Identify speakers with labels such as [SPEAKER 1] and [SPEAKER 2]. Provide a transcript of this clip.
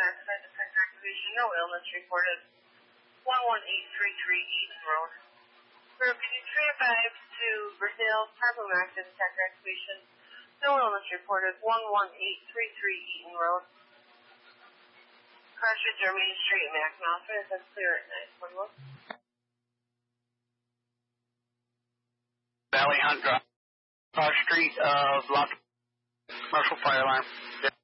[SPEAKER 1] accident defense activation, no illness reported. 11833 Eaton Road. Repeat 305 to Brazil, carbon active detector activation, no illness reported. 11833 Eaton Road. Cartridge or Main Street, Mackinac. That's clear at night.
[SPEAKER 2] Valley Hunt Drive, Street of Los Commercial Fire Alarm.